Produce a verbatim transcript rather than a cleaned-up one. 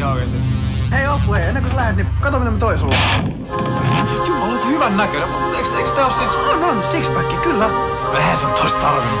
ihan oikeesti. Hei Oppu, hei, ennen kuin sä lähdet, niin kato mitä mä toin sulle. Jumala, olet hyvän näköinen, mutta eikö, eikö tää oo siis... On, on, sixpack, kyllä. Eihän se on tois tarvinnut.